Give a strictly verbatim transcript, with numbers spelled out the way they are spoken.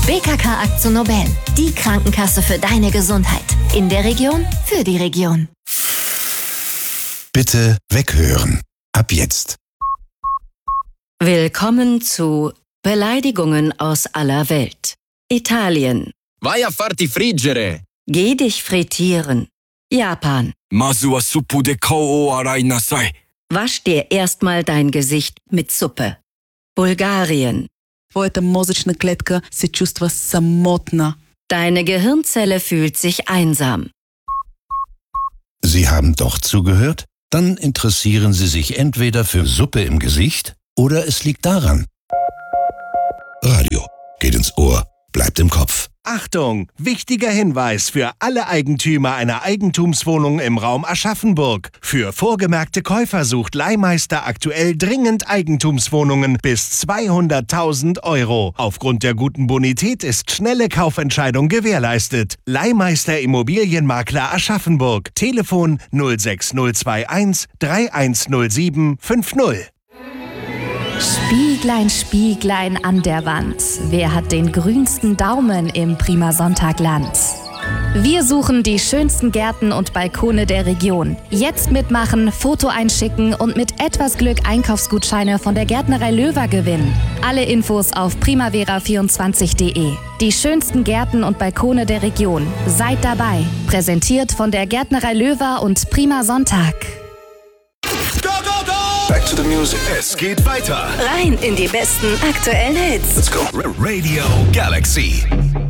B K K AkzoNobel, die Krankenkasse für deine Gesundheit. In der Region, für die Region. Bitte weghören. Ab jetzt. Willkommen zu Beleidigungen aus aller Welt. Italien. Vai a farti friggere. Geh dich frittieren. Japan. Mazu wa suppu de kao o arai nasai. Wasch dir erstmal dein Gesicht mit Suppe. Bulgarien. Твоята мозъчна клетка се чувства самотна. Deine Gehirnzelle fühlt sich einsam. Sie haben doch zugehört? Dann interessieren Sie sich entweder für Suppe im Gesicht oder es liegt daran. Radio geht ins Ohr, bleibt im Kopf. Achtung! Wichtiger Hinweis für alle Eigentümer einer Eigentumswohnung im Raum Aschaffenburg. Für vorgemerkte Käufer sucht Leihmeister aktuell dringend Eigentumswohnungen bis zweihunderttausend Euro. Aufgrund der guten Bonität ist schnelle Kaufentscheidung gewährleistet. Leihmeister Immobilienmakler Aschaffenburg. Telefon null sechs null zwei eins drei eins null sieben fünf null. Spieglein, Spieglein an der Wand. Wer hat den grünsten Daumen im Prima Sonntagland? Wir suchen die schönsten Gärten und Balkone der Region. Jetzt mitmachen, Foto einschicken und mit etwas Glück Einkaufsgutscheine von der Gärtnerei Löwer gewinnen. Alle Infos auf primavera vierundzwanzig punkt de. Die schönsten Gärten und Balkone der Region. Seid dabei. Präsentiert von der Gärtnerei Löwer und Prima Sonntag. Back to the music. Es geht weiter. Rein in die besten aktuellen Hits. Let's go. Radio Galaxy.